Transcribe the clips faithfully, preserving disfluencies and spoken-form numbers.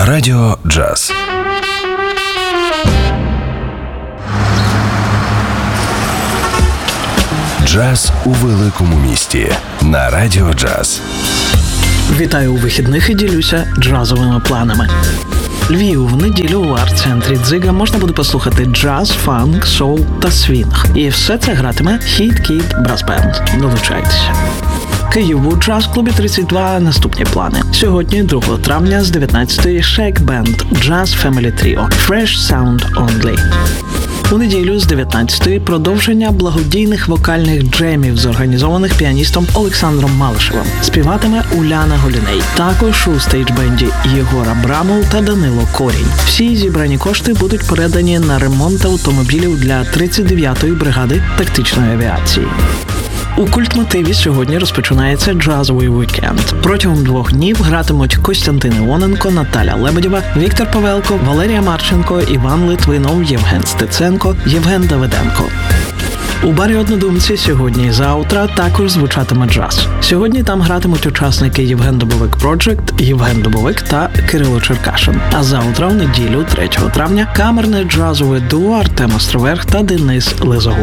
Радіо Джаз. Джаз у великому місті на Радіо Джаз. Вітаю у вихідних і ділюся джазовими планами. Львів в неділю у арт-центрі Дзига можна буде послухати джаз, фанк, соул та свінг. І все це гратиме Хіт Кіт Брас Бенд. Долучайтеся. Київ у джаз-клубі тридцять два наступні плани. Сьогодні, другого травня, з дев'ятнадцятої Shake Band Jazz Family Trio Fresh Sound Only. У неділю з дев'ятнадцятої продовження благодійних вокальних джемів, зорганізованих піаністом Олександром Малишевим. Співатиме Уляна Голіней. Також у стейдж-бенді Єгор Абрамов та Данило Корінь. Всі зібрані кошти будуть передані на ремонт автомобілів для тридцять дев'ятої бригади тактичної авіації. У Культмотиві сьогодні розпочинається джазовий вікенд. Протягом двох днів гратимуть Костянтин Іоненко, Наталя Лебедєва, Віктор Павелко, Валерія Марченко, Іван Литвинов, Євген Стеценко, Євген Давиденко. У барі «Однодумці» сьогодні і завтра також звучатиме джаз. Сьогодні там гратимуть учасники Євген Дубовик Project, Євген Дубовик та Кирило Черкашин. А завтра, в неділю, третього травня, камерне джазове дуо Артем Островерх та Денис Лизогуб.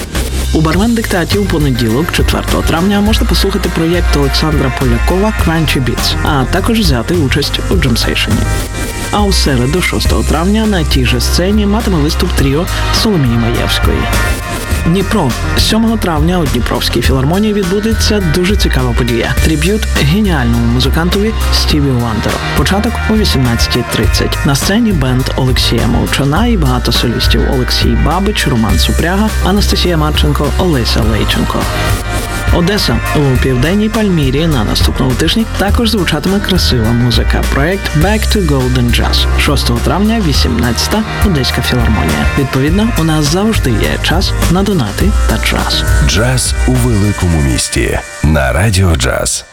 У бармен диктаті у понеділок, четвертого травня, можна послухати проєкт Олександра Полякова «Crunchy Beats», а також взяти участь у джемсейшені. А у середу, шостого травня, на тій же сцені матиме виступ тріо Соломії Маєвської. Дніпро. сьомого травня у Дніпровській філармонії відбудеться дуже цікава подія. Триб'ют геніальному музикантові Стіві Вандеру. Початок о вісімнадцятій тридцять. На сцені бенд Олексія Мовчана і багато солістів: Олексій Бабич, Роман Супряга, Анастасія Марченко, Олеся Лейченко. Одеса. У Південній Пальмірі на наступному тижні також звучатиме красива музика. Проєкт Back to Golden Jazz. шостого травня, вісімнадцята, Одеська філармонія. Відповідно, у нас завжди є час на донати та джаз. Джаз у великому місті на Радіо Джаз.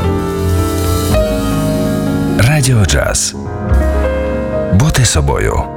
Радіо Джаз. Бути собою.